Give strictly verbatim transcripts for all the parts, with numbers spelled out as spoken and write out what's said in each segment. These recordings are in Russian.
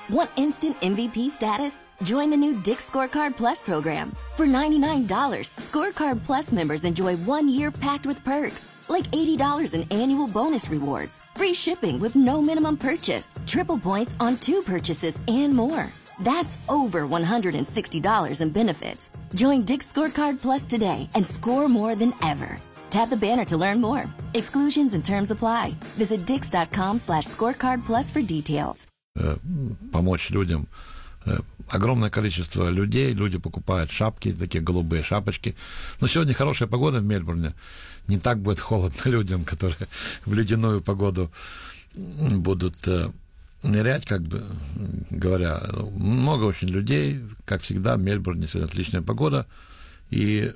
Want instant M V P status? Join the new Dick's Scorecard Plus program. For ninety-nine dollars, Scorecard Plus members enjoy one year packed with perks, like eighty dollars in annual bonus rewards, free shipping with no minimum purchase, triple points on two purchases, and more. That's over one hundred sixty dollars in benefits. Join Dick's Scorecard Plus today and score more than ever. Tap the banner to learn more. Exclusions and terms apply. Visit dix.com slash scorecard plus for details. Помочь людям. Огромное количество людей, люди покупают шапки, такие голубые шапочки. Но сегодня хорошая погода в Мельбурне. Не так будет холодно людям, которые в ледяную погоду будут нырять, как бы говоря. Много очень людей, как всегда, в Мельбурне сегодня отличная погода. И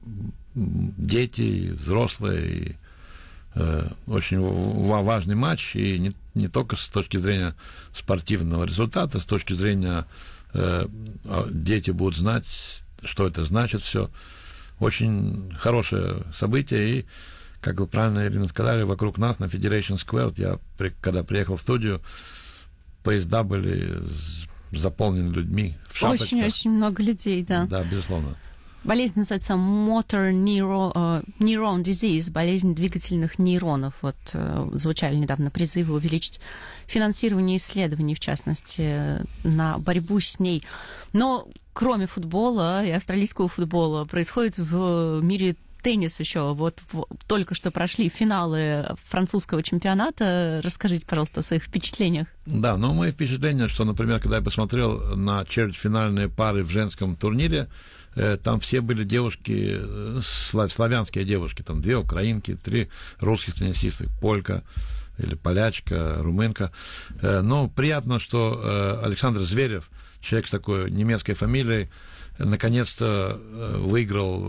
дети, и взрослые, и э, очень важный матч, и не, не только с точки зрения спортивного результата, с точки зрения э, дети будут знать, что это значит все. Очень хорошее событие, и, как вы правильно, Ирина, сказали, вокруг нас на Federation Square, я, когда приехал в студию, поезда были заполнены людьми в шапочках. Очень-очень много людей, да. Да, безусловно. Болезнь называется motor neuro, neuron disease, болезнь двигательных нейронов. Вот звучали недавно призывы увеличить финансирование исследований, в частности, на борьбу с ней. Но кроме футбола и австралийского футбола происходит в мире теннис еще. Вот только что прошли финалы французского чемпионата. Расскажите, пожалуйста, о своих впечатлениях. Да, ну, мои впечатления, что, например, когда я посмотрел на четвертьфинальные пары в женском турнире, там все были девушки, славянские девушки, там две украинки, три русских теннисисток, полька или полячка, румынка. Но приятно, что Александр Зверев, человек с такой немецкой фамилией, наконец-то выиграл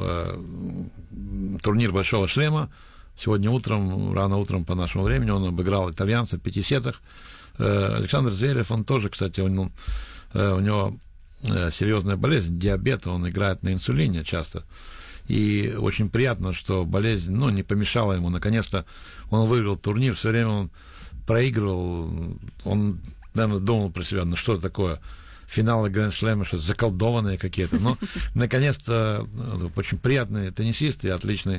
турнир «Большого шлема». Сегодня утром, рано утром по нашему времени, он обыграл итальянца в пяти сетах. Александр Зверев, он тоже, кстати, он, у него серьезная болезнь, диабет, он играет на инсулине часто. И очень приятно, что болезнь, ну, не помешала ему. Наконец-то он выиграл турнир, все время он проигрывал. Он, наверное, думал про себя, ну, что такое, финалы Гранд-слэма, что заколдованные какие-то. Но, наконец-то, очень приятный теннисист и отличный.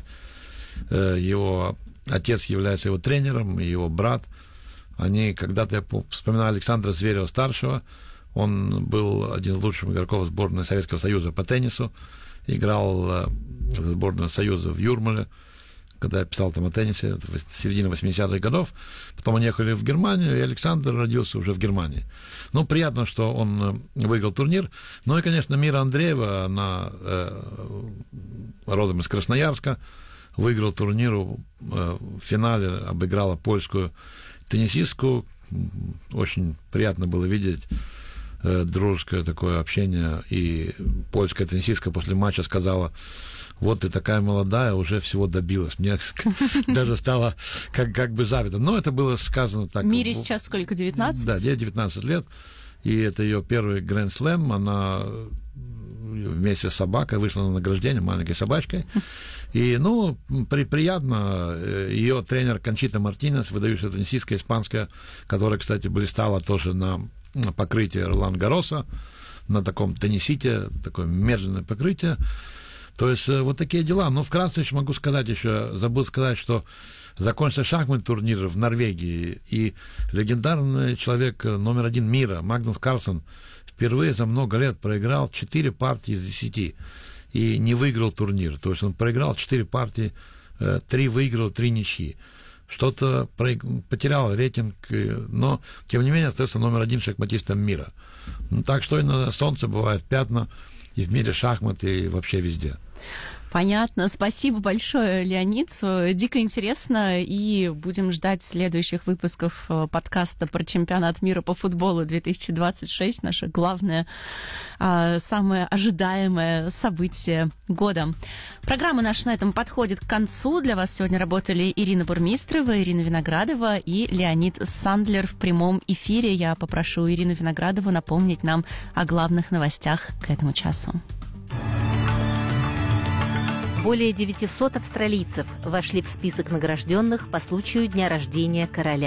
Его отец является его тренером, и его брат. Они, когда-то, я вспоминаю Александра Зверева-старшего, он был один из лучших игроков сборной Советского Союза по теннису, играл в сборную Союза в Юрмале, когда я писал там о теннисе, в середине восьмидесятых годов. Потом они ехали в Германию, и Александр родился уже в Германии. Ну, приятно, что он выиграл турнир. Ну и, конечно, Мира Андреева, она э, родом из Красноярска, выиграл турнир, э, в финале обыграла польскую теннисистку. Очень приятно было видеть дружеское такое общение, и польская теннисистка после матча сказала: вот ты такая молодая, уже всего добилась. Мне даже стало как, как бы завидно. Но это было сказано так. Мире сейчас сколько, девятнадцать? Да, ей девятнадцать лет, и это ее первый гранд-слэм. Она вместе с собакой вышла на награждение, маленькой собачкой. И, ну, при, приятно. Ее тренер Кончита Мартинес, выдающаяся теннисистка испанская, которая, кстати, блистала тоже на покрытие Ролан-Гарроса, на таком теннисите, такое медленное покрытие. То есть вот такие дела. Но вкратце еще могу сказать еще, забыл сказать, что закончился шахматный турнир в Норвегии, и легендарный человек номер один мира Магнус Карлсон впервые за много лет проиграл четыре партии из десяти и не выиграл турнир. То есть он проиграл четыре партии, три выиграл, три ничьи. Что-то потерял рейтинг, но, тем не менее, остается номер один шахматистом мира. Ну, так что и на солнце бывают пятна, и в мире шахмат, и вообще везде. Понятно. Спасибо большое, Леонид. Дико интересно, и будем ждать следующих выпусков подкаста про чемпионат мира по футболу две тысячи двадцать шесть, наше главное, самое ожидаемое событие года. Программа наша на этом подходит к концу. Для вас сегодня работали Ирина Бурмистрова, Ирина Виноградова и Леонид Сандлер в прямом эфире. Я попрошу Ирину Виноградову напомнить нам о главных новостях к этому часу. Более девятисот австралийцев вошли в список награжденных по случаю дня рождения короля.